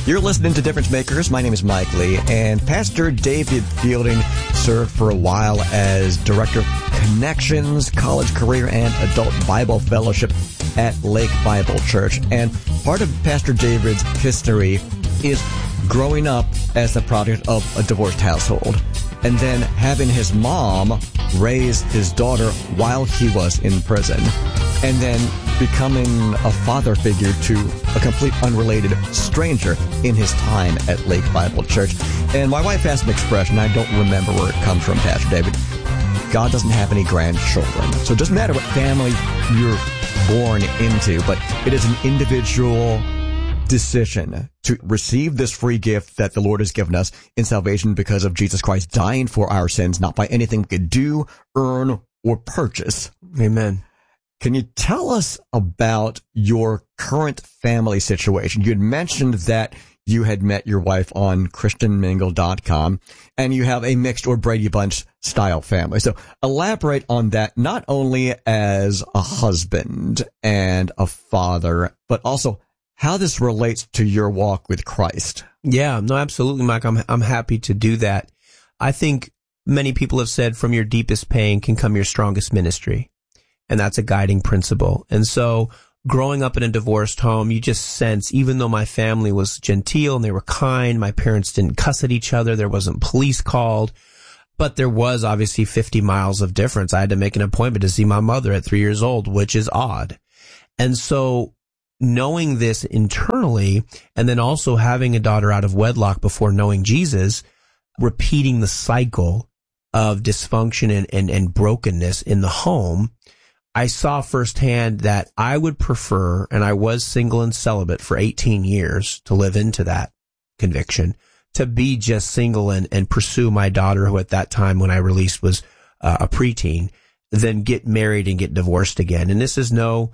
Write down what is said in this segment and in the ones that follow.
You're listening to Difference Makers. My name is Mike Lee, and Pastor David Fielding served for a while as Director of Connections, College Career, and Adult Bible Fellowship at Lake Bible Church. And part of Pastor David's history is growing up as the product of a divorced household, and then having his mom raise his daughter while he was in prison, and then becoming a father figure to a complete unrelated stranger in his time at Lake Bible Church. And my wife has an expression, I don't remember where it comes from, Pastor David. God doesn't have any grandchildren. So it doesn't matter what family you're born into, but it is an individual decision to receive this free gift that the Lord has given us in salvation because of Jesus Christ dying for our sins, not by anything we could do, earn, or purchase. Amen. Can you tell us about your current family situation? You had mentioned that you had met your wife on ChristianMingle.com, and you have a mixed or Brady Bunch style family. So elaborate on that, not only as a husband and a father, but also how this relates to your walk with Christ. Yeah, no, absolutely, Mike. I'm happy to do that. I think many people have said from your deepest pain can come your strongest ministry. And that's a guiding principle. And so growing up in a divorced home, you just sense, even though my family was genteel and they were kind, my parents didn't cuss at each other, there wasn't police called, but there was obviously 50 miles of difference. I had to make an appointment to see my mother at 3 years old, which is odd. And so knowing this internally, and then also having a daughter out of wedlock before knowing Jesus, repeating the cycle of dysfunction and brokenness in the home, I saw firsthand that I would prefer, and I was single and celibate for 18 years to live into that conviction, to be just single and pursue my daughter, who at that time when I released was a preteen, than get married and get divorced again. And this is no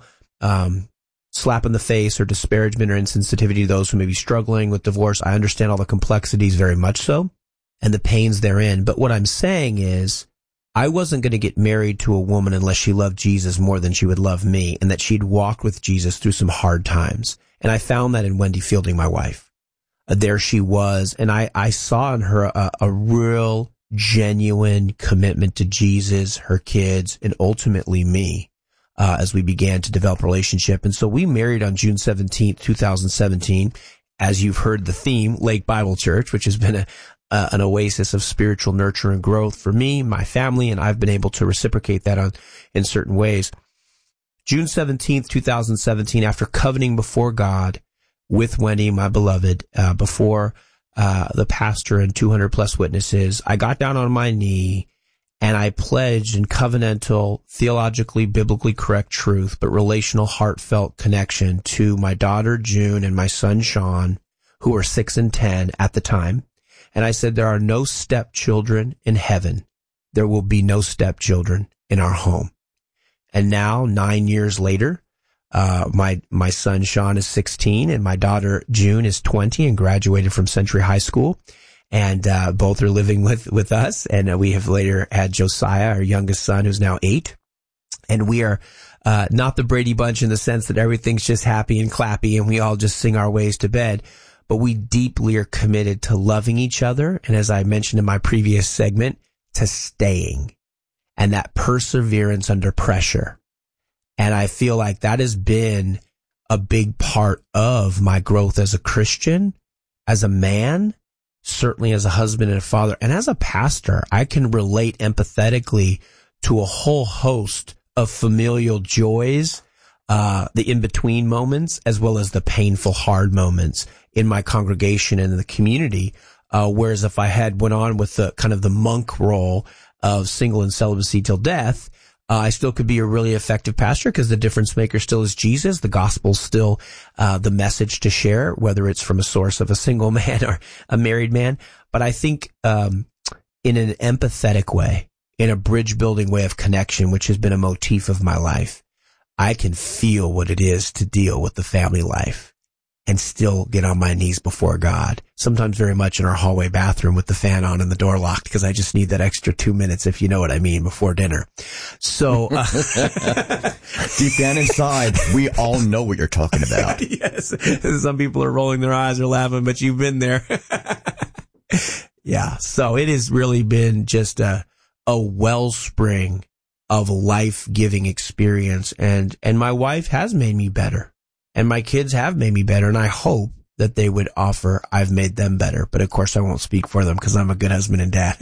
slap in the face or disparagement or insensitivity to those who may be struggling with divorce. I understand all the complexities very much so, and the pains therein. But what I'm saying is, I wasn't going to get married to a woman unless she loved Jesus more than she would love me, and that she'd walked with Jesus through some hard times. And I found that in Wendy Fielding, my wife. There she was, and I saw in her a real, genuine commitment to Jesus, her kids, and ultimately me, as we began to develop a relationship. And so we married on June 17th, 2017. As you've heard the theme, Lake Bible Church, which has been an oasis of spiritual nurture and growth for me, my family, and I've been able to reciprocate that in certain ways. June 17th, 2017, after covenanting before God with Wendy, my beloved, before the pastor and 200 plus witnesses, I got down on my knee and I pledged in covenantal, theologically, biblically correct truth, but relational, heartfelt connection to my daughter June and my son Sean, who were 6 and 10 at the time. And I said, there are no stepchildren in heaven. There will be no stepchildren in our home. And now, 9 years later, my son Sean is 16 and my daughter June is 20 and graduated from Century High School. And both are living with us. And we have later had Josiah, our youngest son, who's now 8. And we are not the Brady Bunch in the sense that everything's just happy and clappy and we all just sing our ways to bed. But we deeply are committed to loving each other. And as I mentioned in my previous segment, to staying and that perseverance under pressure. And I feel like that has been a big part of my growth as a Christian, as a man, certainly as a husband and a father, and as a pastor. I can relate empathetically to a whole host of familial joys, the in-between moments, as well as the painful, hard moments in my congregation and in the community. Whereas if I had went on with the kind of the monk role of single and celibacy till death, I still could be a really effective pastor because the difference maker still is Jesus. The gospel's still the message to share, whether it's from a source of a single man or a married man. But I think in an empathetic way, in a bridge-building way of connection, which has been a motif of my life, I can feel what it is to deal with the family life and still get on my knees before God sometimes very much in our hallway bathroom with the fan on and the door locked, because I just need that extra 2 minutes, if you know what I mean, before dinner. So, deep down inside, we all know what you're talking about. Yes. Some people are rolling their eyes or laughing, but you've been there. Yeah. So it has really been just a wellspring of life-giving experience. And my wife has made me better, and my kids have made me better. And I hope that they would offer I've made them better. But of course I won't speak for them, because I'm a good husband and dad.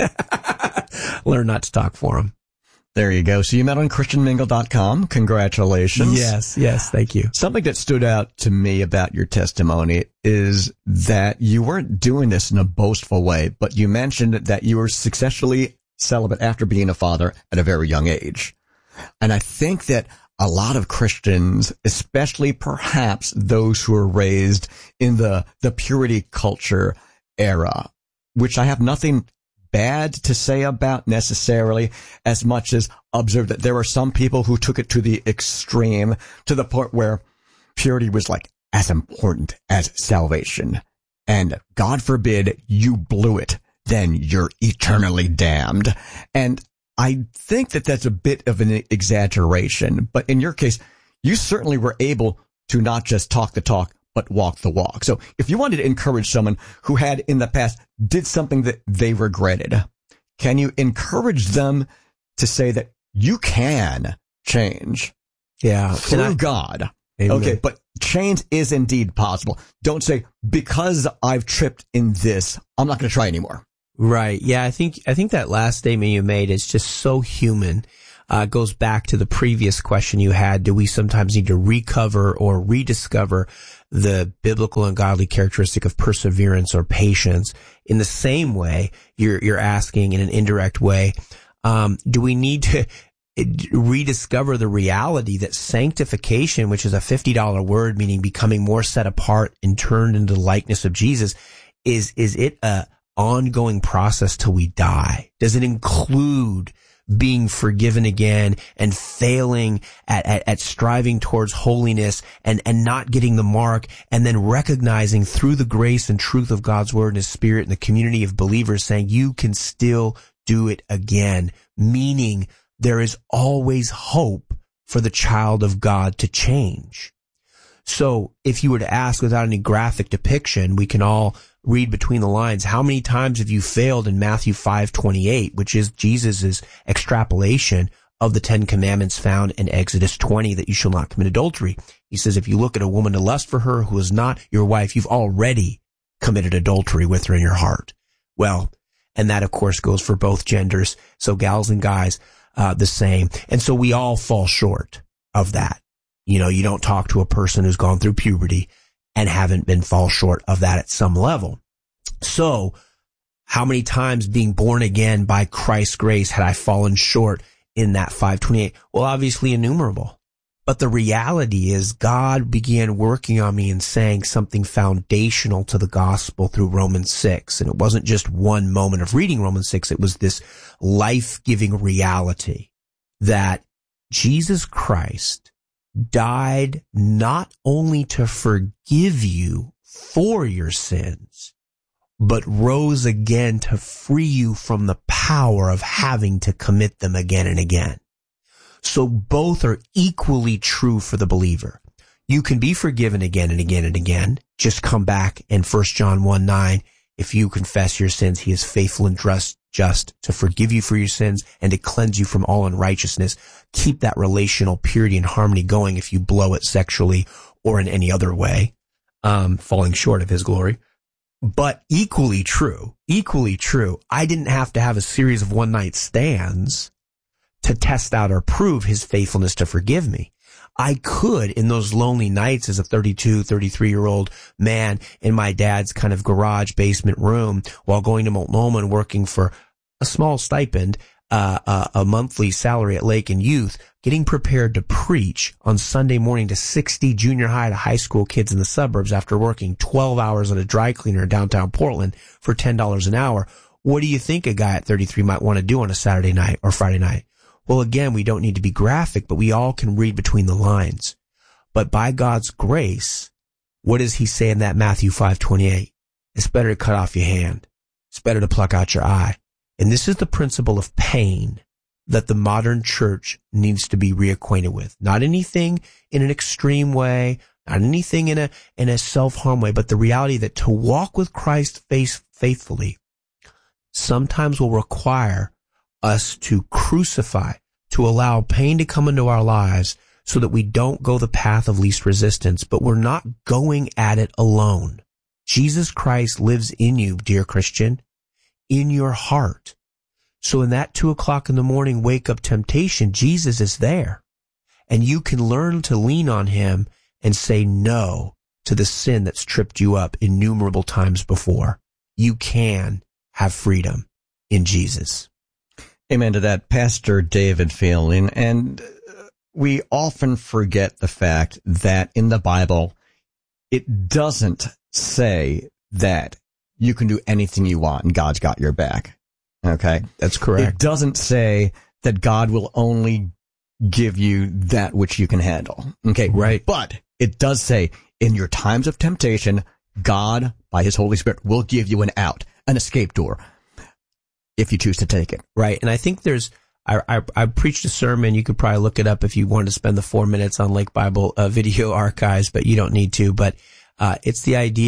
Learn not to talk for them. There you go. So you met on ChristianMingle.com. Congratulations. Yes. Thank you. Something that stood out to me about your testimony is that you weren't doing this in a boastful way, but you mentioned that you were successfully celibate after being a father at a very young age. And I think that a lot of Christians, especially perhaps those who are raised in the purity culture era, which I have nothing bad to say about necessarily, as much as observe that there are some people who took it to the extreme, to the point where purity was like as important as salvation. And God forbid you blew it, then you're eternally damned. And I think that that's a bit of an exaggeration, but in your case, you certainly were able to not just talk the talk, but walk the walk. So if you wanted to encourage someone who had in the past did something that they regretted, can you encourage them to say that you can change? Yeah. Through God. Amen. Okay. But change is indeed possible. Don't say, because I've tripped in this, I'm not going to try anymore. Right. Yeah. I think that last statement you made is just so human. Goes back to the previous question you had. Do we sometimes need to recover or rediscover the biblical and godly characteristic of perseverance or patience? In the same way, you're asking in an indirect way, do we need to rediscover the reality that sanctification, which is a $50 word, meaning becoming more set apart and turned into the likeness of Jesus, is it a ongoing process till we die? Does it include being forgiven again and failing at striving towards holiness and not getting the mark, and then recognizing through the grace and truth of God's word and his spirit and the community of believers saying you can still do it again, meaning there is always hope for the child of God to change. So if you were to ask without any graphic depiction, we can all read between the lines. How many times have you failed in Matthew 5:28, which is Jesus's extrapolation of the 10 commandments found in Exodus 20, that you shall not commit adultery? He says, if you look at a woman to lust for her who is not your wife, you've already committed adultery with her in your heart. Well, and that of course goes for both genders. So gals and guys, the same. And so we all fall short of that. You know, you don't talk to a person who's gone through puberty and haven't been fall short of that at some level. So how many times being born again by Christ's grace had I fallen short in that 5:28? Well, obviously innumerable. But the reality is God began working on me and saying something foundational to the gospel through Romans 6. And it wasn't just one moment of reading Romans 6. It was this life-giving reality that Jesus Christ died not only to forgive you for your sins, but rose again to free you from the power of having to commit them again and again. So both are equally true for the believer. You can be forgiven again and again and again. Just come back in 1 John 1:9. If you confess your sins, he is faithful and just to forgive you for your sins and to cleanse you from all unrighteousness. Keep that relational purity and harmony going if you blow it sexually or in any other way, falling short of his glory. But equally true, I didn't have to have a series of one-night stands to test out or prove his faithfulness to forgive me. I could, in those lonely nights as a 32, 33-year-old man in my dad's kind of garage basement room while going to Multnomah and working for a small stipend, a monthly salary at Lake and Youth, getting prepared to preach on Sunday morning to 60 junior high to high school kids in the suburbs after working 12 hours at a dry cleaner in downtown Portland for $10 an hour. What do you think a guy at 33 might want to do on a Saturday night or Friday night? Well, again, we don't need to be graphic, but we all can read between the lines. But by God's grace, what does he say in that Matthew 5:28? it's better to cut off your hand. It's better to pluck out your eye. And this is the principle of pain that the modern church needs to be reacquainted with. Not anything in an extreme way, not anything in a self-harm way, but the reality that to walk with Christ faithfully sometimes will require us to crucify, to allow pain to come into our lives so that we don't go the path of least resistance, but we're not going at it alone. Jesus Christ lives in you, dear Christian, in your heart. So in that 2:00 in the morning wake up temptation, Jesus is there, and you can learn to lean on him and say no to the sin that's tripped you up innumerable times before. You can have freedom in Jesus. Amen to that, Pastor David Fielding. And we often forget the fact that in the Bible, it doesn't say that you can do anything you want and God's got your back. Okay? That's correct. It doesn't say that God will only give you that which you can handle. Okay? Right. But it does say in your times of temptation, God, by his Holy Spirit, will give you an out, an escape door, if you choose to take it. Right. And I think I preached a sermon. You could probably look it up if you wanted to spend the 4 minutes on Lake Bible video archives, but you don't need to. But it's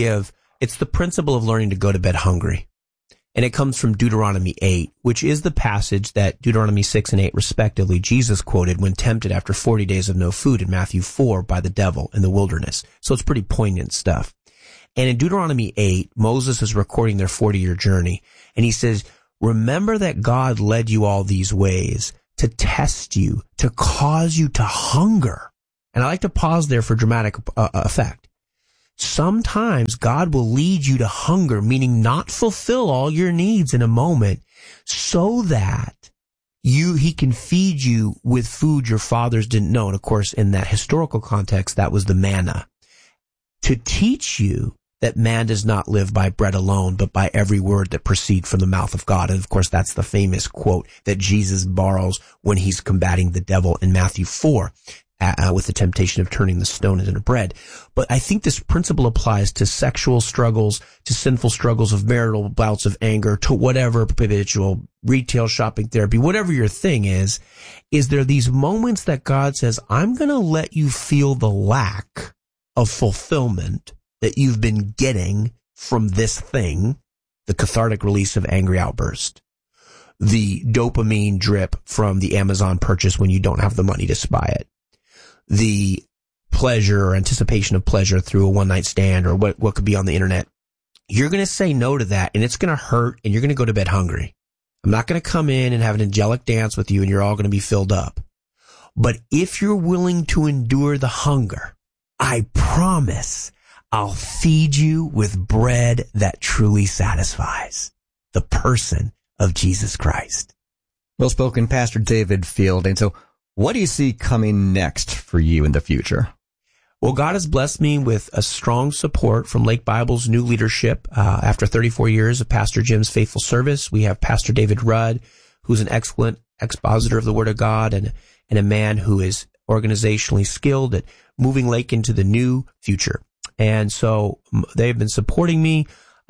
the principle of learning to go to bed hungry. And it comes from Deuteronomy 8, which is the passage that Deuteronomy 6 and 8 respectively Jesus quoted when tempted after 40 days of no food in Matthew 4 by the devil in the wilderness. So it's pretty poignant stuff. And in Deuteronomy 8, Moses is recording their 40-year journey. And he says, remember that God led you all these ways to test you, to cause you to hunger. And I like to pause there for dramatic effect. Sometimes God will lead you to hunger, meaning not fulfill all your needs in a moment, so that he can feed you with food your fathers didn't know. And of course, in that historical context, that was the manna. To teach you that man does not live by bread alone, but by every word that proceeds from the mouth of God. And of course, that's the famous quote that Jesus borrows when he's combating the devil in Matthew 4. With the temptation of turning the stone into bread. But I think this principle applies to sexual struggles, to sinful struggles of marital bouts of anger, to whatever habitual retail shopping therapy, whatever your thing is there these moments that God says, I'm going to let you feel the lack of fulfillment that you've been getting from this thing, the cathartic release of angry outburst, the dopamine drip from the Amazon purchase when you don't have the money to buy it, the pleasure or anticipation of pleasure through a one-night stand or what could be on the internet. You're going to say no to that, and it's going to hurt, and you're going to go to bed hungry. I'm not going to come in and have an angelic dance with you, and you're all going to be filled up. But if you're willing to endure the hunger, I promise I'll feed you with bread that truly satisfies, the person of Jesus Christ. Well spoken, Pastor David Fielding. So what do you see coming next for you in the future? Well, God has blessed me with a strong support from Lake Bible's new leadership. After 34 years of Pastor Jim's faithful service, we have Pastor David Rudd, who's an excellent expositor of the Word of God and a man who is organizationally skilled at moving Lake into the new future. And so they've been supporting me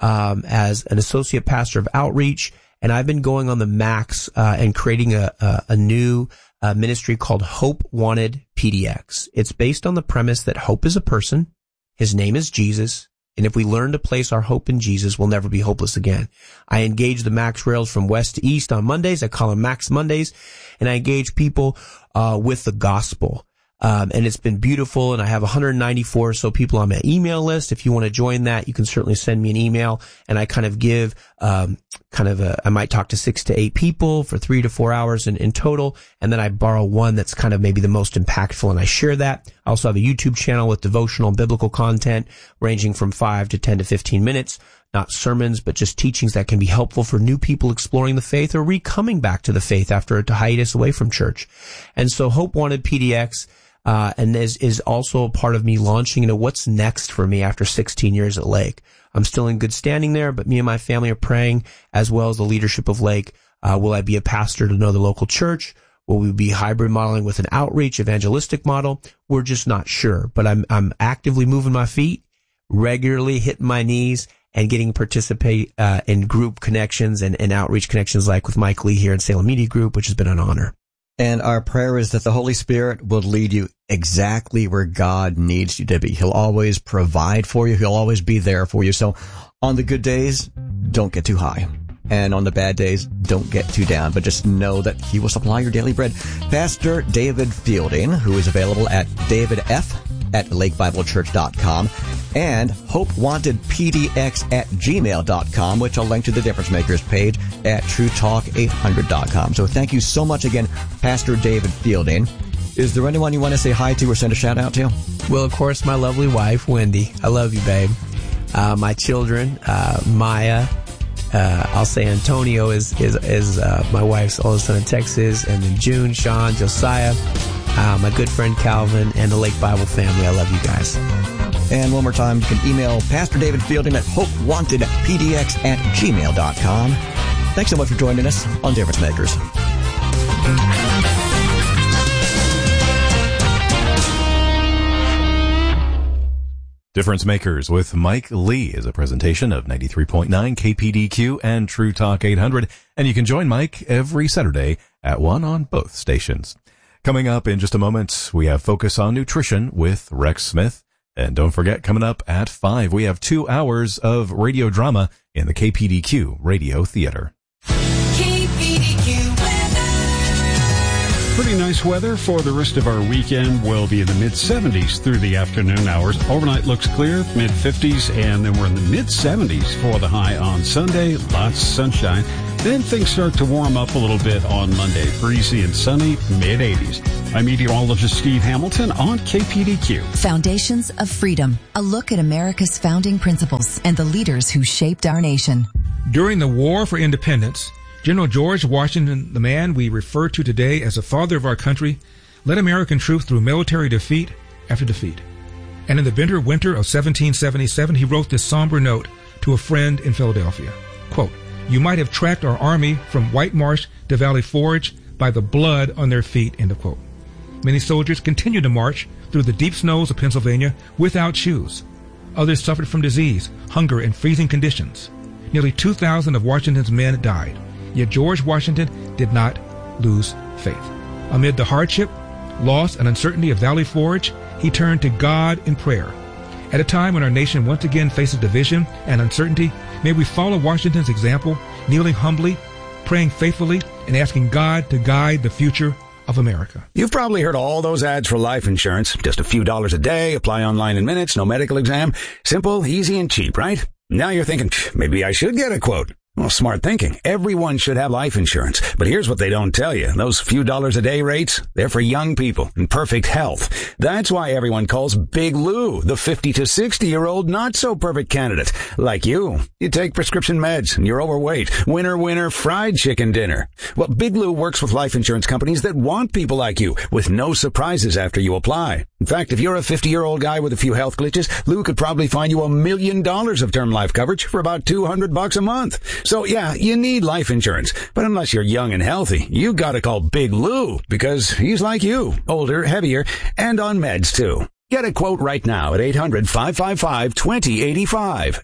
as an associate pastor of outreach, and I've been going on the Max and creating a new ministry called Hope Wanted PDX. It's based on the premise that hope is a person. His name is Jesus. And if we learn to place our hope in Jesus, we'll never be hopeless again. I engage the Max Rails from west to east on Mondays. I call them Max Mondays. And I engage people with the gospel. And it's been beautiful, and I have 194 or so people on my email list. If you want to join that, you can certainly send me an email, and I kind of give, I might talk to 6 to 8 people for 3 to 4 hours in total, and then I borrow one that's kind of maybe the most impactful, and I share that. I also have a YouTube channel with devotional and biblical content ranging from 5 to 10 to 15 minutes. Not sermons, but just teachings that can be helpful for new people exploring the faith or coming back to the faith after a hiatus away from church. And so Hope Wanted PDX, and is also a part of me launching into what's next for me after 16 years at Lake. I'm still in good standing there, but me and my family are praying, as well as the leadership of Lake. Will I be a pastor to another local church? Will we be hybrid modeling with an outreach evangelistic model? We're just not sure, but I'm actively moving my feet, regularly hitting my knees, and getting to participate in group connections and outreach connections like with Mike Lee here in Salem Media Group, which has been an honor. And our prayer is that the Holy Spirit will lead you exactly where God needs you to be. He'll always provide for you. He'll always be there for you. So on the good days, don't get too high. And on the bad days, don't get too down, but just know that He will supply your daily bread. Pastor David Fielding, who is available at davidf@lakebiblechurch.com and hopewantedpdx@gmail.com, which I'll link to the Difference Makers page at truetalk800.com. So thank you so much again, Pastor David Fielding. Is there anyone you want to say hi to or send a shout out to? Well, of course, my lovely wife, Wendy. I love you, babe. My children, Maya. I'll say Antonio is my wife's oldest son in Texas, and then June, Sean, Josiah, my good friend Calvin, and the Lake Bible family. I love you guys. And one more time, you can email Pastor David Fielding at hopewantedpdx@gmail.com. Thanks so much for joining us on Difference Makers. Difference Makers with Mike Lee is a presentation of 93.9 KPDQ and True Talk 800, and you can join Mike every Saturday at 1 on both stations. Coming up in just a moment, we have Focus on Nutrition with Rex Smith, and don't forget, coming up at 5, we have 2 hours of radio drama in the KPDQ Radio Theater. Pretty nice weather for the rest of our weekend. Will be in the mid-70s through the afternoon hours. Overnight looks clear, mid-50s, and then we're in the mid-70s for the high on Sunday. Lots of sunshine. Then things start to warm up a little bit on Monday. Breezy and sunny, mid-80s. I'm meteorologist Steve Hamilton on KPDQ. Foundations of Freedom, a look at America's founding principles and the leaders who shaped our nation. During the War for Independence, General George Washington, the man we refer to today as the father of our country, led American troops through military defeat after defeat. And in the bitter winter of 1777, he wrote this somber note to a friend in Philadelphia. Quote, "You might have tracked our army from White Marsh to Valley Forge by the blood on their feet," end of quote. Many soldiers continued to march through the deep snows of Pennsylvania without shoes. Others suffered from disease, hunger, and freezing conditions. Nearly 2,000 of Washington's men died. Yet George Washington did not lose faith. Amid the hardship, loss, and uncertainty of Valley Forge, he turned to God in prayer. At a time when our nation once again faces division and uncertainty, may we follow Washington's example, kneeling humbly, praying faithfully, and asking God to guide the future of America. You've probably heard all those ads for life insurance. Just a few dollars a day, apply online in minutes, no medical exam. Simple, easy, and cheap, right? Now you're thinking, maybe I should get a quote. Well, smart thinking. Everyone should have life insurance. But here's what they don't tell you. Those few dollars a day rates, they're for young people in perfect health. That's why everyone calls Big Lou the 50 to 60-year-old not-so-perfect candidate. Like you. You take prescription meds and you're overweight. Winner, fried chicken dinner. Well, Big Lou works with life insurance companies that want people like you with no surprises after you apply. In fact, if you're a 50-year-old guy with a few health glitches, Lou could probably find you $1 million of term life coverage for about $200 a month. So yeah, you need life insurance, but unless you're young and healthy, you gotta call Big Lou because he's like you, older, heavier, and on meds too. Get a quote right now at 800-555-2085,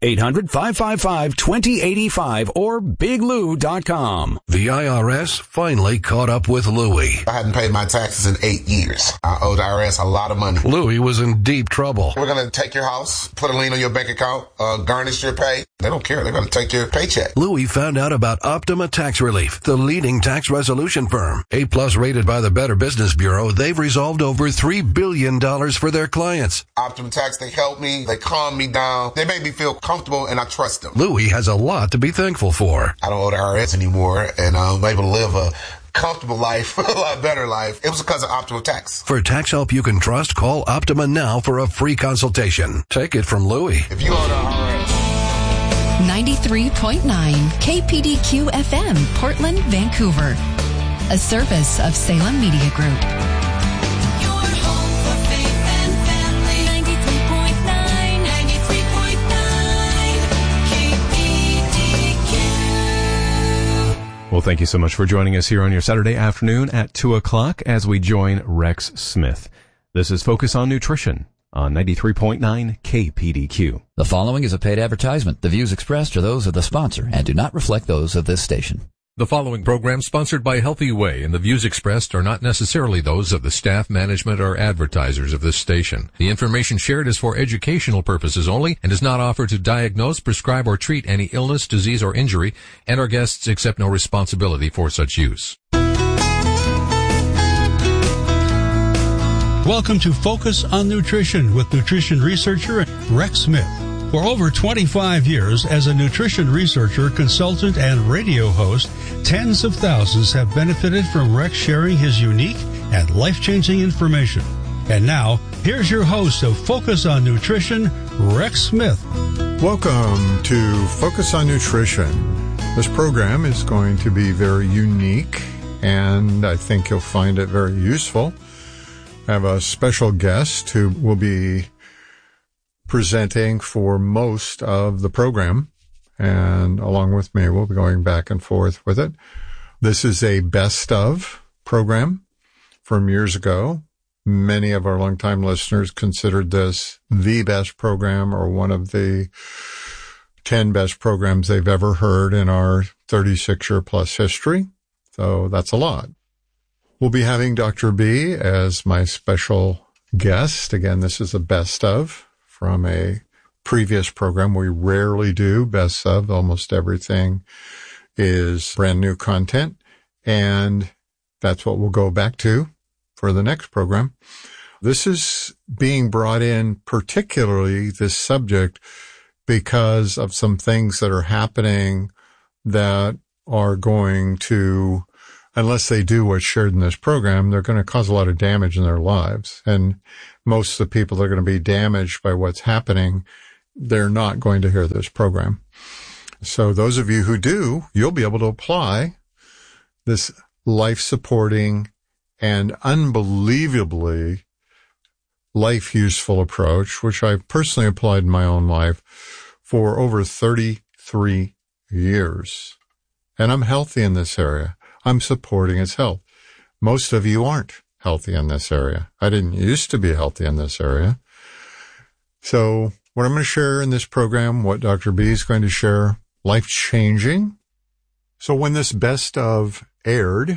800-555-2085, or biglou.com. The IRS finally caught up with Louie. I hadn't paid my taxes in 8 years. I owed the IRS a lot of money. Louie was in deep trouble. We're going to take your house, put a lien on your bank account, garnish your pay. They don't care. They're going to take your paycheck. Louie found out about Optima Tax Relief, the leading tax resolution firm. A+ rated by the Better Business Bureau, they've resolved over $3 billion for their clients. Optima Tax, they helped me. They calmed me down. They made me feel comfortable, and I trust them. Louie has a lot to be thankful for. I don't owe the IRS anymore, and I'm able to live a comfortable life, a lot better life. It was because of Optima Tax. For tax help you can trust, call Optima now for a free consultation. Take it from Louie. If you owe the IRS... 93.9 KPDQ FM, Portland, Vancouver. A service of Salem Media Group. Well, thank you so much for joining us here on your Saturday afternoon at 2 o'clock as we join Rex Smith. This is Focus on Nutrition on 93.9 KPDQ. The following is a paid advertisement. The views expressed are those of the sponsor and do not reflect those of this station. The following program sponsored by Healthy Way, and the views expressed are not necessarily those of the staff, management, or advertisers of this station. The information shared is for educational purposes only and is not offered to diagnose, prescribe, or treat any illness, disease, or injury, and our guests accept no responsibility for such use. Welcome to Focus on Nutrition with nutrition researcher Rex Smith. For over 25 years as a nutrition researcher, consultant, and radio host, tens of thousands have benefited from Rex sharing his unique and life-changing information. And now, here's your host of Focus on Nutrition, Rex Smith. Welcome to Focus on Nutrition. This program is going to be very unique, and I think you'll find it very useful. I have a special guest who will be presenting for most of the program, and along with me, we'll be going back and forth with it. This is a best of program from years ago. Many of our longtime listeners considered this the best program or one of the 10 best programs they've ever heard in our 36-year plus history. So that's a lot. We'll be having Dr. B as my special guest. Again, this is a best of from a previous program. We rarely do best of. Almost everything is brand new content, and that's what we'll go back to for the next program. This is being brought in, particularly this subject, because of some things that are happening that are going to, unless they do what's shared in this program, they're going to cause a lot of damage in their lives. And most of the people that are going to be damaged by what's happening, they're not going to hear this program. So those of you who do, you'll be able to apply this life-supporting and unbelievably life-useful approach, which I've personally applied in my own life for over 33 years. And I'm healthy in this area. I'm supporting its health. Most of you aren't healthy in this area. I didn't used to be healthy in this area. So what I'm going to share in this program, what Dr. B is going to share, life-changing. So when this best of aired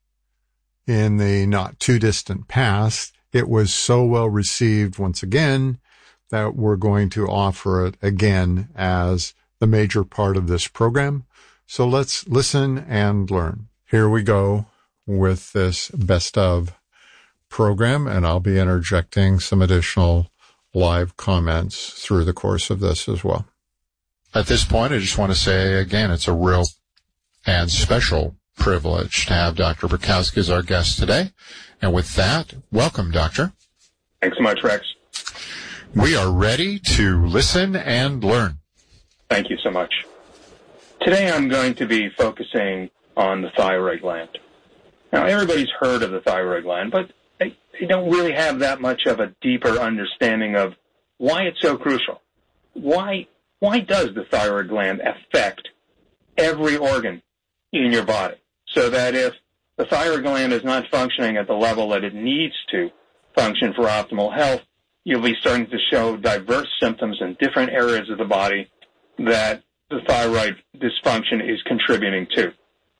in the not too distant past, it was so well received once again that we're going to offer it again as the major part of this program. So let's listen and learn. Here we go with this best of program, and I'll be interjecting some additional live comments through the course of this as well. At this point, I just want to say again, it's a real and special privilege to have Dr. Burkowski as our guest today. And with that, welcome, Doctor. Thanks so much, Rex. We are ready to listen and learn. Thank you so much. Today I'm going to be focusing on the thyroid gland. Now, everybody's heard of the thyroid gland, but they don't really have that much of a deeper understanding of why it's so crucial. Why does the thyroid gland affect every organ in your body? So that if the thyroid gland is not functioning at the level that it needs to function for optimal health, you'll be starting to show diverse symptoms in different areas of the body that the thyroid dysfunction is contributing to.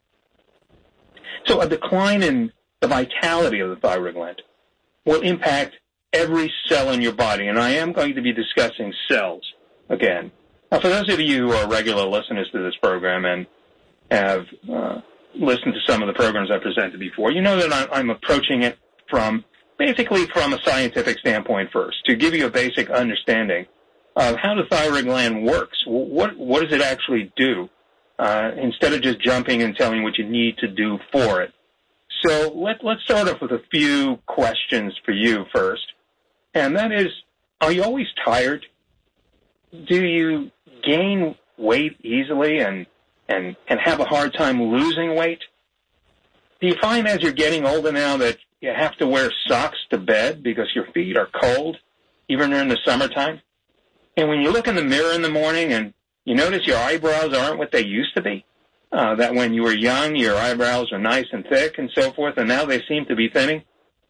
So a decline in the vitality of the thyroid gland will impact every cell in your body, and I am going to be discussing cells again. Now, for those of you who are regular listeners to this program and have listened to some of the programs I presented before, you know that I'm approaching it basically from a scientific standpoint first, to give you a basic understanding of how the thyroid gland works. What does it actually do? Instead of just jumping and telling what you need to do for it. So let's start off with a few questions for you first. And that is, are you always tired? Do you gain weight easily and have a hard time losing weight? Do you find as you're getting older now that you have to wear socks to bed because your feet are cold, even during the summertime? And when you look in the mirror in the morning and you notice your eyebrows aren't what they used to be, that when you were young, your eyebrows were nice and thick and so forth, and now they seem to be thinning.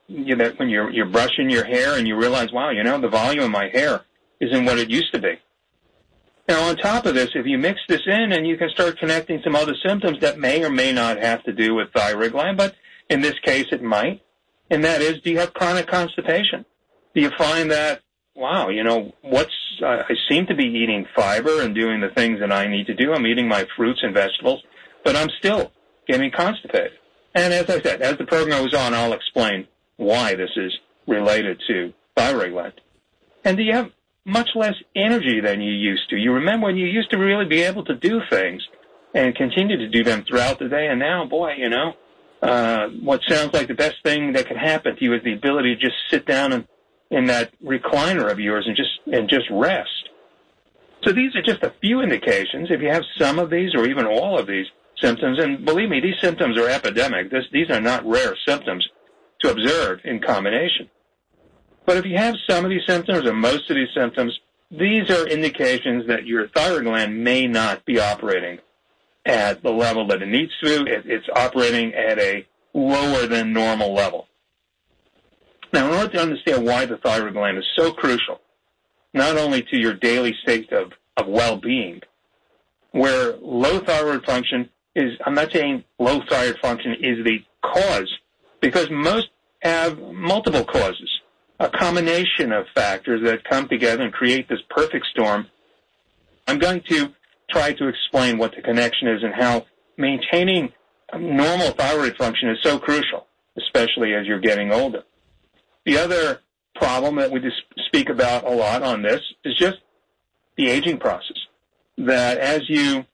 that when you're brushing your hair and you realize, wow, the volume of my hair isn't what it used to be. Now, on top of this, if you mix this in, and you can start connecting some other symptoms that may or may not have to do with thyroid gland, but in this case it might, and that is, do you have chronic constipation? Do you find that, wow, I seem to be eating fiber and doing the things that I need to do. I'm eating my fruits and vegetables, but I'm still getting constipated. And as I said, as the program goes on, I'll explain why this is related to thyroid gland. And do you have much less energy than you used to? You remember when you used to really be able to do things and continue to do them throughout the day, and now, boy, what sounds like the best thing that could happen to you is the ability to just sit down in that recliner of yours and just rest. So these are just a few indications. If you have some of these or even all of these symptoms, and believe me, these symptoms are epidemic. These are not rare symptoms to observe in combination. But if you have some of these symptoms or most of these symptoms, these are indications that your thyroid gland may not be operating at the level that it needs to. It's operating at a lower than normal level. Now, in order to understand why the thyroid gland is so crucial, not only to your daily state of well-being, where low thyroid function is, I'm not saying low thyroid function is the cause, because most have multiple causes, a combination of factors that come together and create this perfect storm. I'm going to try to explain what the connection is and how maintaining normal thyroid function is so crucial, especially as you're getting older. The other problem that we just speak about a lot on this is just the aging process, that as you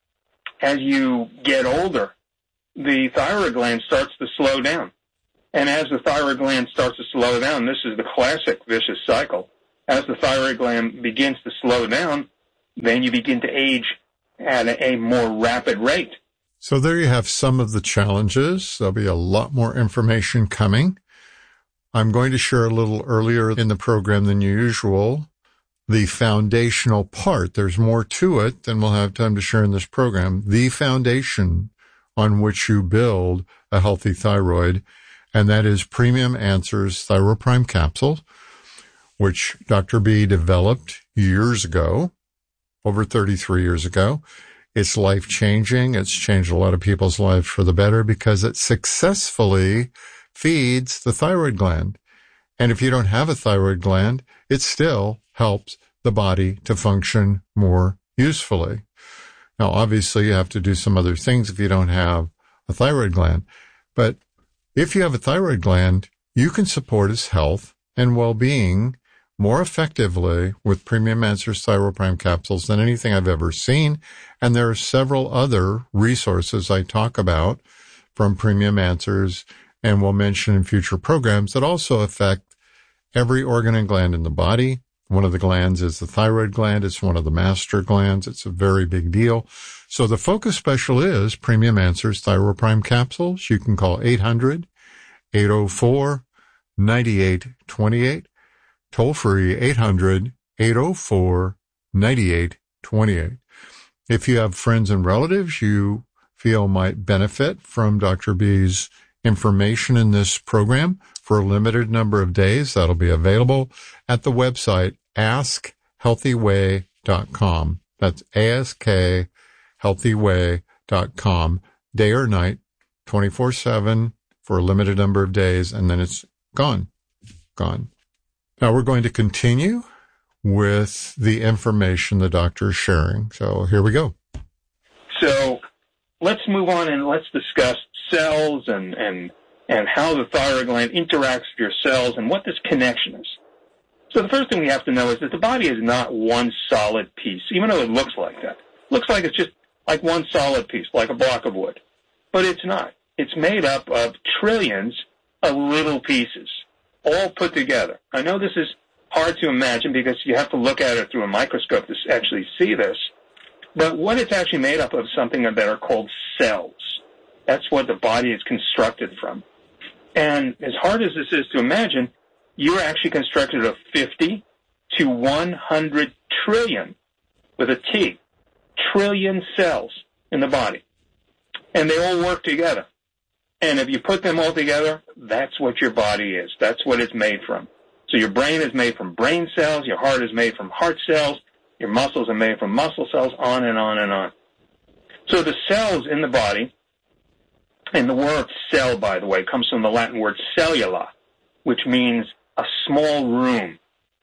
get older, the thyroid gland starts to slow down. And as the thyroid gland starts to slow down, this is the classic vicious cycle. As the thyroid gland begins to slow down, then you begin to age at a more rapid rate. So there you have some of the challenges. There'll be a lot more information coming. I'm going to share a little earlier in the program than usual the foundational part. There's more to it than we'll have time to share in this program. The foundation on which you build a healthy thyroid, and that is Premium Answers ThyroPrime Capsule, which Dr. B developed years ago, over 33 years ago. It's life-changing. It's changed a lot of people's lives for the better because it successfully feeds the thyroid gland. And if you don't have a thyroid gland, it still helps the body to function more usefully. Now, obviously, you have to do some other things if you don't have a thyroid gland. But if you have a thyroid gland, you can support its health and well-being more effectively with Premium Answers ThyroPrime capsules than anything I've ever seen. And there are several other resources I talk about from Premium Answers and will mention in future programs that also affect every organ and gland in the body. One of the glands is the thyroid gland. It's one of the master glands. It's a very big deal. So the focus special is Premium Answers ThyroPrime capsules. You can call 800-804-9828. Toll free 800-804-9828. If you have friends and relatives you feel might benefit from Dr. B's information in this program for a limited number of days, that'll be available at the website AskHealthyWay.com. That's AskHealthyWay.com, day or night, 24/7 for a limited number of days, and then it's gone. Now we're going to continue with the information the doctor is sharing. So here we go. So let's move on and let's discuss cells and how the thyroid gland interacts with your cells and what this connection is. So the first thing we have to know is that the body is not one solid piece, even though it looks like that. It looks like it's just like one solid piece, like a block of wood. But it's not. It's made up of trillions of little pieces, all put together. I know this is hard to imagine because you have to look at it through a microscope to actually see this. But what it's actually made up of something that are called cells. That's what the body is constructed from. And as hard as this is to imagine, you're actually constructed of 50 to 100 trillion, with a T, trillion cells in the body. And they all work together. And if you put them all together, that's what your body is. That's what it's made from. So your brain is made from brain cells, your heart is made from heart cells, your muscles are made from muscle cells, on and on and on. So the cells in the body, and the word cell, by the way, comes from the Latin word cellula, which means a small room.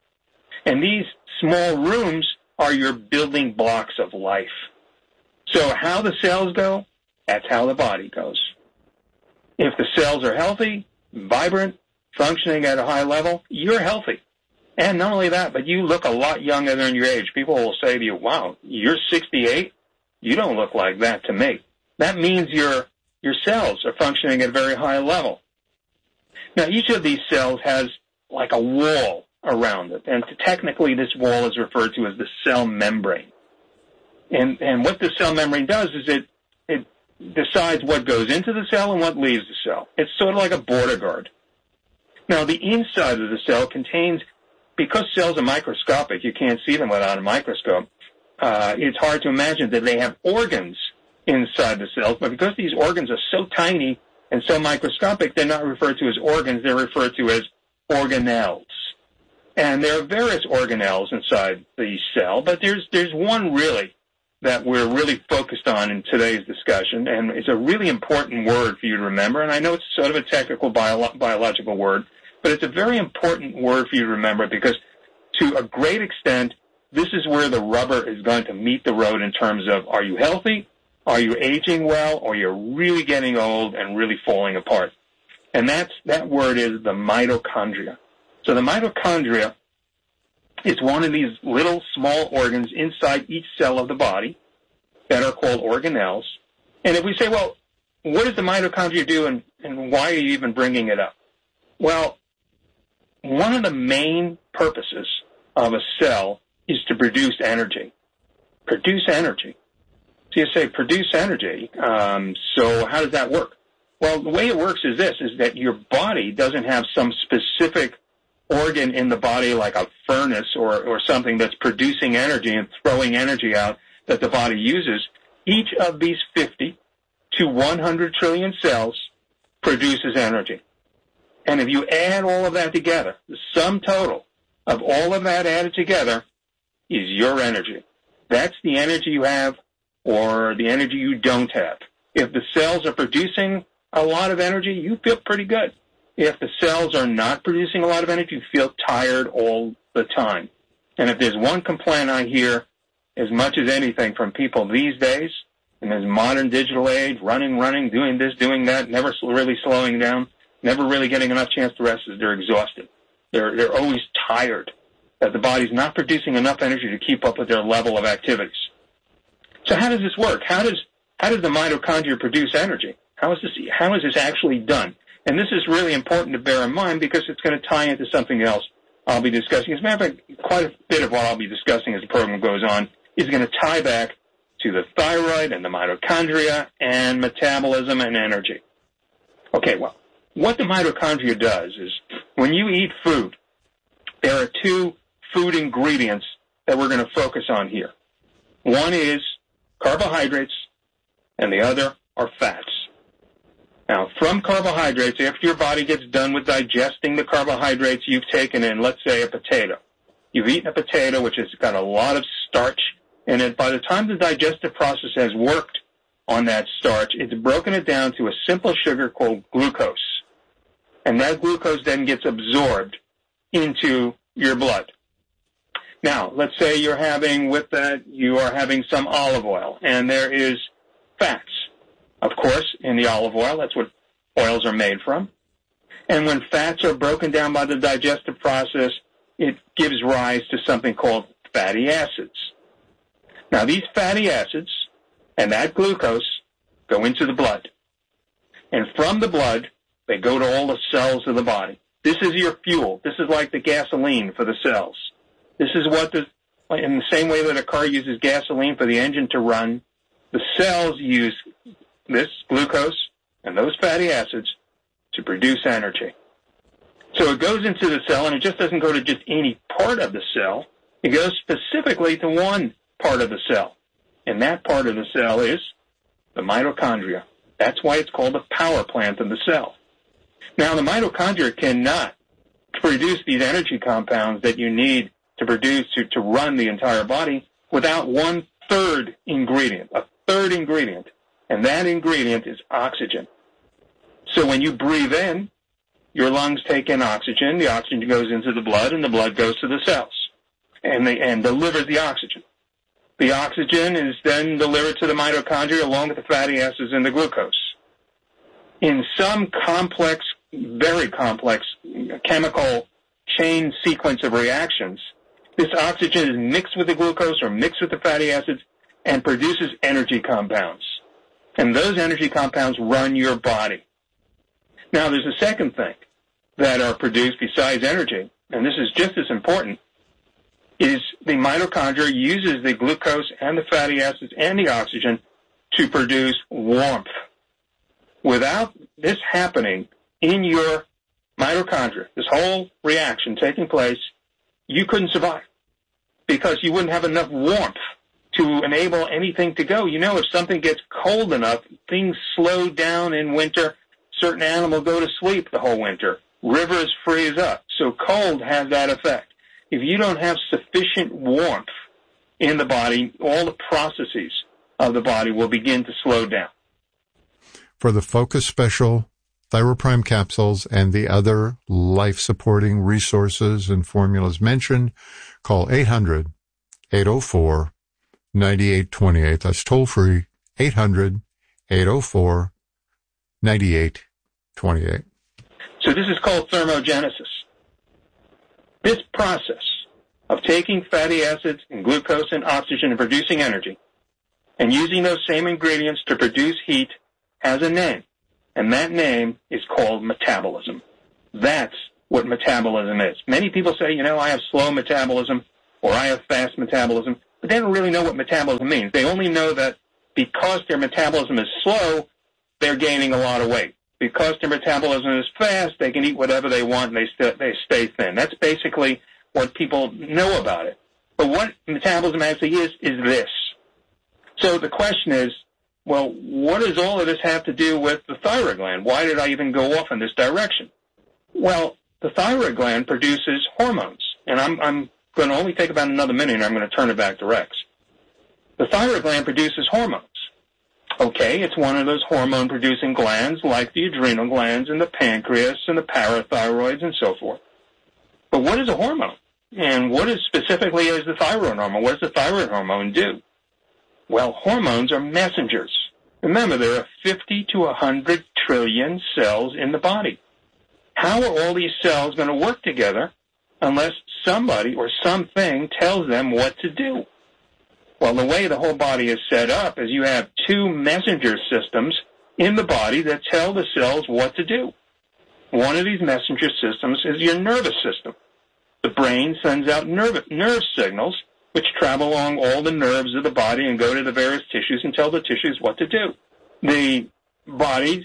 And these small rooms are your building blocks of life. So how the cells go, that's how the body goes. If the cells are healthy, vibrant, functioning at a high level, you're healthy. And not only that, but you look a lot younger than your age. People will say to you, wow, you're 68? You don't look like that to me. That means your cells are functioning at a very high level. Now, each of these cells has like a wall around it, and technically this wall is referred to as the cell membrane. And what the cell membrane does is it decides what goes into the cell and what leaves the cell. It's sort of like a border guard. Now, the inside of the cell contains, because cells are microscopic, you can't see them without a microscope, it's hard to imagine that they have organs inside the cells, but because these organs are so tiny and so microscopic, they're not referred to as organs, they're referred to as organelles. And there are various organelles inside the cell, but there's one really that we're really focused on in today's discussion, and it's a really important word for you to remember, and I know it's sort of a technical biological word, but it's a very important word for you to remember because to a great extent, this is where the rubber is going to meet the road in terms of, are you healthy, are you aging well, or you're really getting old and really falling apart. And that word is the mitochondria. So the mitochondria is one of these little small organs inside each cell of the body that are called organelles. And if we say, well, what does the mitochondria do and why are you even bringing it up? Well, one of the main purposes of a cell is to produce energy. Produce energy. So you say produce energy. So how does that work? Well, the way it works is this, is that your body doesn't have some specific organ in the body like a furnace or something that's producing energy and throwing energy out that the body uses. Each of these 50 to 100 trillion cells produces energy. And if you add all of that together, the sum total of all of that added together is your energy. That's the energy you have or the energy you don't have. If the cells are producing a lot of energy, you feel pretty good. If the cells are not producing a lot of energy, you feel tired all the time. And if there's one complaint I hear as much as anything from people these days, in this modern digital age, running, doing this, doing that, never really slowing down, never really getting enough chance to rest, is they're exhausted. They're always tired, that the body's not producing enough energy to keep up with their level of activities. So how does this work? How does the mitochondria produce energy? How is this actually done? And this is really important to bear in mind because it's going to tie into something else I'll be discussing. As a matter of fact, quite a bit of what I'll be discussing as the program goes on is going to tie back to the thyroid and the mitochondria and metabolism and energy. Okay, well, what the mitochondria does is when you eat food, there are two food ingredients that we're going to focus on here. One is carbohydrates and the other are fats. Now, from carbohydrates, after your body gets done with digesting the carbohydrates you've taken in, let's say a potato. You've eaten a potato, which has got a lot of starch in it. By the time the digestive process has worked on that starch, it's broken it down to a simple sugar called glucose. And that glucose then gets absorbed into your blood. Now, let's say you are having some olive oil, and there is fats. Of course, in the olive oil, that's what oils are made from. And when fats are broken down by the digestive process, it gives rise to something called fatty acids. Now, these fatty acids and that glucose go into the blood. And from the blood, they go to all the cells of the body. This is your fuel. This is like the gasoline for the cells. This is in the same way that a car uses gasoline for the engine to run, the cells use this glucose and those fatty acids to produce energy. So it goes into the cell, and it just doesn't go to just any part of the cell. It goes specifically to one part of the cell. And that part of the cell is the mitochondria. That's why it's called the power plant of the cell. Now, the mitochondria cannot produce these energy compounds that you need to produce to run the entire body without one third ingredient, a third ingredient, and that ingredient is oxygen. So when you breathe in, your lungs take in oxygen, the oxygen goes into the blood, and the blood goes to the cells and delivers the oxygen. The oxygen is then delivered to the mitochondria along with the fatty acids and the glucose. In some complex, very complex chemical chain sequence of reactions, this oxygen is mixed with the glucose or mixed with the fatty acids and produces energy compounds. And those energy compounds run your body. Now, there's a second thing that are produced besides energy, and this is just as important, is the mitochondria uses the glucose and the fatty acids and the oxygen to produce warmth. Without this happening in your mitochondria, this whole reaction taking place, you couldn't survive because you wouldn't have enough warmth to enable anything to go. You know, if something gets cold enough, things slow down in winter. Certain animals go to sleep the whole winter. Rivers freeze up. So cold has that effect. If you don't have sufficient warmth in the body, all the processes of the body will begin to slow down. For the Focus Special ThyroPrime capsules and the other life-supporting resources and formulas mentioned, call 800-804-9828. That's toll-free, 800-804-9828. So this is called thermogenesis. This process of taking fatty acids and glucose and oxygen and producing energy and using those same ingredients to produce heat has a name, and that name is called metabolism. That's what metabolism is. Many people say, you know, I have slow metabolism or I have fast metabolism, but they don't really know what metabolism means. They only know that because their metabolism is slow, they're gaining a lot of weight. Because their metabolism is fast, they can eat whatever they want and they stay thin. That's basically what people know about it. But what metabolism actually is this. So the question is, well, what does all of this have to do with the thyroid gland? Why did I even go off in this direction? Well, the thyroid gland produces hormones. And I'm going to only take about another minute and I'm going to turn it back to Rex. The thyroid gland produces hormones. Okay, it's one of those hormone-producing glands like the adrenal glands and the pancreas and the parathyroids and so forth. But what is a hormone? And what is specifically is the thyroid hormone? What does the thyroid hormone do? Well, hormones are messengers. Remember, there are 50 to 100 trillion cells in the body. How are all these cells going to work together unless somebody or something tells them what to do? Well, the way the whole body is set up is you have two messenger systems in the body that tell the cells what to do. One of these messenger systems is your nervous system. The brain sends out nerve signals which travel along all the nerves of the body and go to the various tissues and tell the tissues what to do. The body's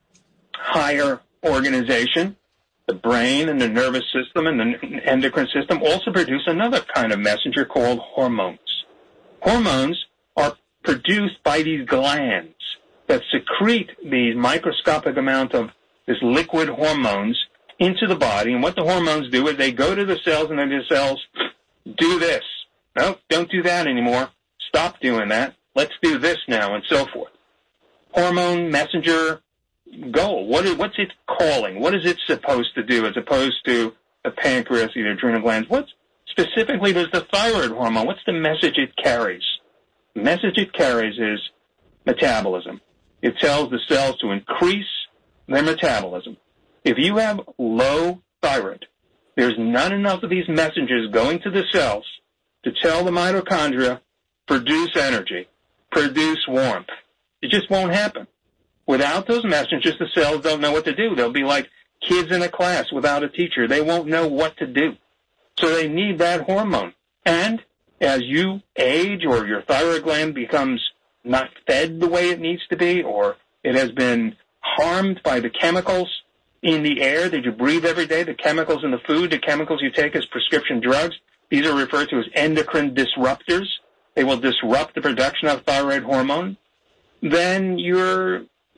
higher organization, the brain and the nervous system and the endocrine system, also produce another kind of messenger called hormones. Hormones are produced by these glands that secrete these microscopic amount of this liquid hormones into the body. And what the hormones do is they go to the cells and then the cells do this. No, don't do that anymore. Stop doing that. Let's do this now, and so forth. Hormone messenger goal. What's it calling? What is it supposed to do as opposed to the pancreas, the adrenal glands? What specifically does the thyroid hormone, what's the message it carries? The message it carries is metabolism. It tells the cells to increase their metabolism. If you have low thyroid, there's not enough of these messengers going to the cells to tell the mitochondria, produce energy, produce warmth. It just won't happen. Without those messengers, the cells don't know what to do. They'll be like kids in a class without a teacher. They won't know what to do. So they need that hormone. And as you age or your thyroid gland becomes not fed the way it needs to be, or it has been harmed by the chemicals in the air that you breathe every day, the chemicals in the food, the chemicals you take as prescription drugs, these are referred to as endocrine disruptors. They will disrupt the production of thyroid hormone. Then your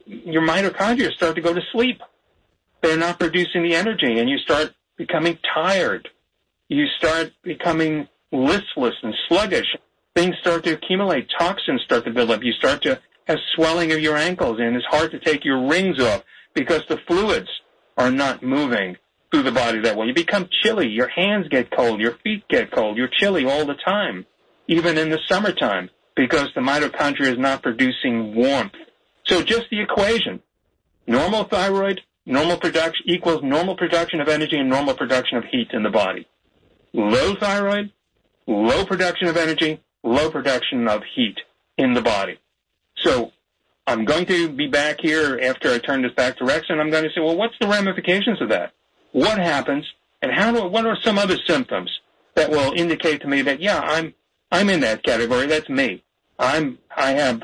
your mitochondria start to go to sleep. They're not producing the energy, and you start becoming tired. You start becoming listless and sluggish. Things start to accumulate. Toxins start to build up. You start to have swelling of your ankles, and it's hard to take your rings off because the fluids are not moving through the body that way. You become chilly. Your hands get cold. Your feet get cold. You're chilly all the time, even in the summertime, because the mitochondria is not producing warmth. So just the equation. Normal thyroid, normal production equals normal production of energy and normal production of heat in the body. Low thyroid, low production of energy, low production of heat in the body. So I'm going to be back here after I turn this back to Rex, and I'm going to say, well, what's the ramifications of that? What happens, and what are some other symptoms that will indicate to me that, yeah, I'm in that category. That's me. I have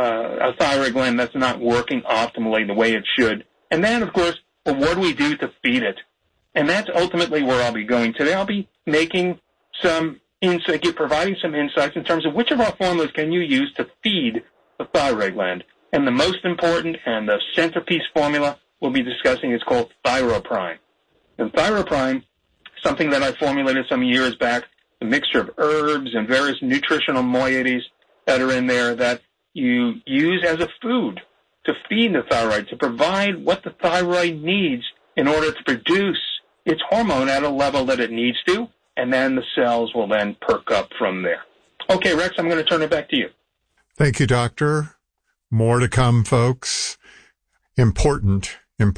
a thyroid gland that's not working optimally the way it should. And then, of course, well, what do we do to feed it? And that's ultimately where I'll be going today. I'll be making some insight, providing some insights in terms of which of our formulas can you use to feed the thyroid gland. And the most important and the centerpiece formula we'll be discussing is called ThyroPrime. And ThyroPrime, something that I formulated some years back, a mixture of herbs and various nutritional moieties that are in there that you use as a food to feed the thyroid, to provide what the thyroid needs in order to produce its hormone at a level that it needs to, and then the cells will then perk up from there. Okay, Rex, I'm going to turn it back to you. Thank you, Doctor. More to come, folks. Important,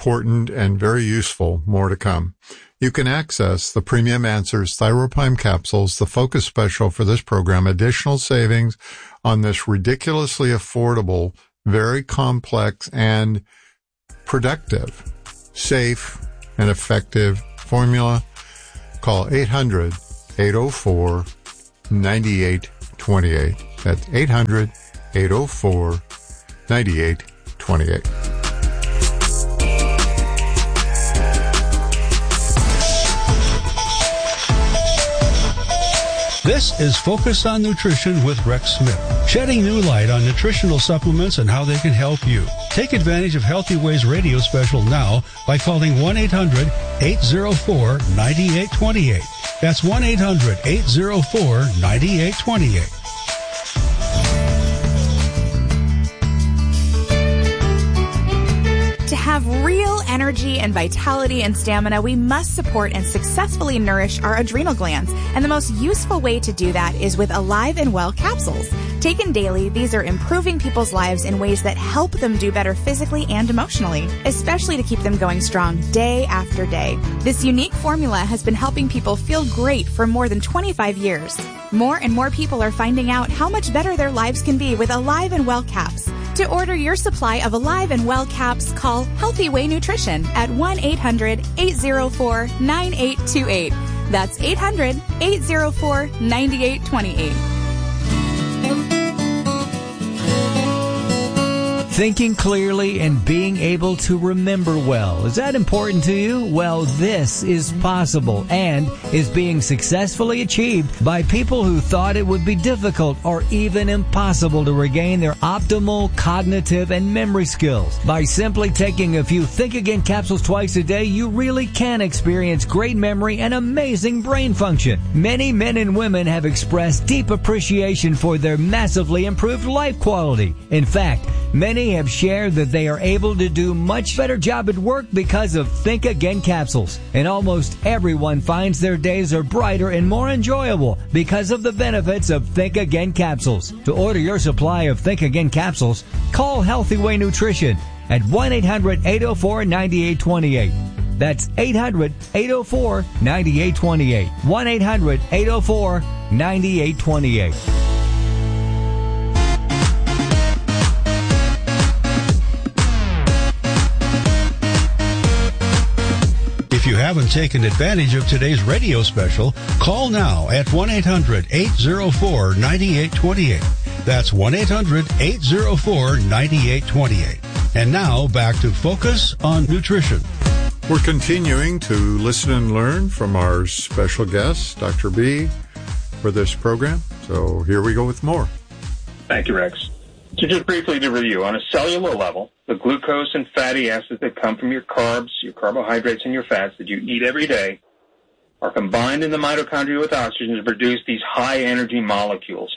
and very useful. More to come. You can access the Premium Answers ThyroPrime capsules, the focus special for this program, additional savings on this ridiculously affordable, very complex and productive, safe and effective formula. Call 800-804-9828. That's 800-804-9828. This is Focus on Nutrition with Rex Smith, shedding new light on nutritional supplements and how they can help you. Take advantage of Healthy Ways radio special now by calling 1-800-804-9828. That's 1-800-804-9828. To have real energy and vitality and stamina, we must support and successfully nourish our adrenal glands. And the most useful way to do that is with Alive and Well capsules. Taken daily, these are improving people's lives in ways that help them do better physically and emotionally, especially to keep them going strong day after day. This unique formula has been helping people feel great for more than 25 years. More and more people are finding out how much better their lives can be with Alive and Well caps. To order your supply of Alive and Well caps, call Healthy Way Nutrition at 1-800-804-9828. That's 800-804-9828. Thinking clearly and being able to remember well. Is that important to you? Well, this is possible and is being successfully achieved by people who thought it would be difficult or even impossible to regain their optimal cognitive and memory skills. By simply taking a few Think Again capsules twice a day, you really can experience great memory and amazing brain function. Many men and women have expressed deep appreciation for their massively improved life quality. In fact, many have shared that they are able to do much better job at work because of Think Again capsules. And almost everyone finds their days are brighter and more enjoyable because of the benefits of Think Again capsules. To order your supply of Think Again capsules, call Healthy Way Nutrition at 1-800-804-9828. That's 800-804-9828. 1-800-804-9828. If you haven't taken advantage of today's radio special, call now at 1-800-804-9828. That's 1-800-804-9828. And now back to Focus on Nutrition. We're continuing to listen and learn from our special guest, Dr. B, for this program. So here we go with more. Thank you, Rex. So just briefly to review, on a cellular level, the glucose and fatty acids that come from your carbs, your carbohydrates, and your fats that you eat every day are combined in the mitochondria with oxygen to produce these high-energy molecules.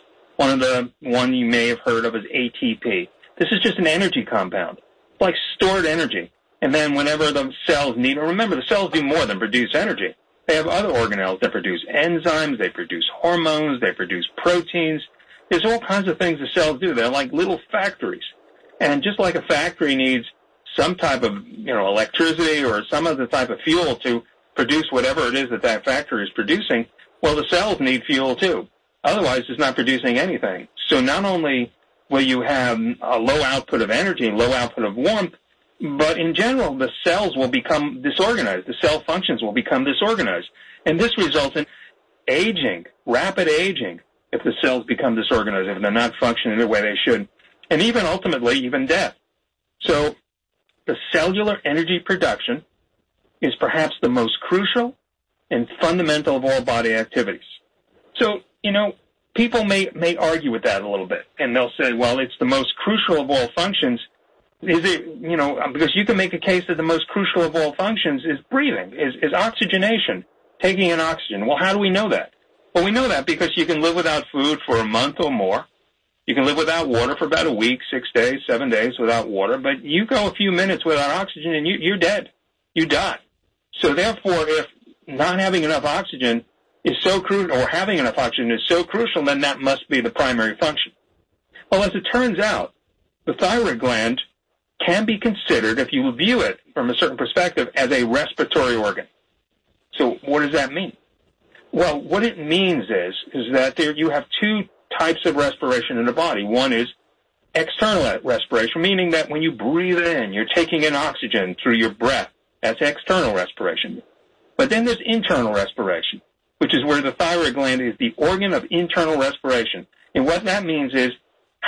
One you may have heard of is ATP. This is just an energy compound. It's like stored energy. And then whenever the cells need it, remember, the cells do more than produce energy. They have other organelles that produce enzymes, they produce hormones, they produce proteins. There's all kinds of things the cells do. They're like little factories. And just like a factory needs some type of, electricity or some other type of fuel to produce whatever it is that factory is producing, well, the cells need fuel too. Otherwise, it's not producing anything. So not only will you have a low output of energy, low output of warmth, but in general, the cells will become disorganized. The cell functions will become disorganized. And this results in aging, rapid aging, if the cells become disorganized, if they're not functioning the way they should, and even ultimately, even death. So the cellular energy production is perhaps the most crucial and fundamental of all body activities. So, people may argue with that a little bit, and they'll say, well, it's the most crucial of all functions. Is it, because you can make a case that the most crucial of all functions is breathing, is oxygenation, taking in oxygen. Well, how do we know that? Well, we know that because you can live without food for a month or more. You can live without water for about a week, 6 days, 7 days without water, but you go a few minutes without oxygen and you're dead. You die. So therefore, if not having enough oxygen is so crucial, or having enough oxygen is so crucial, then that must be the primary function. Well, as it turns out, the thyroid gland can be considered, if you view it from a certain perspective, as a respiratory organ. So what does that mean? Well, what it means is that you have two types of respiration in the body. One is external respiration, meaning that when you breathe in, you're taking in oxygen through your breath. That's external respiration. But then there's internal respiration, which is where the thyroid gland is the organ of internal respiration. And what that means is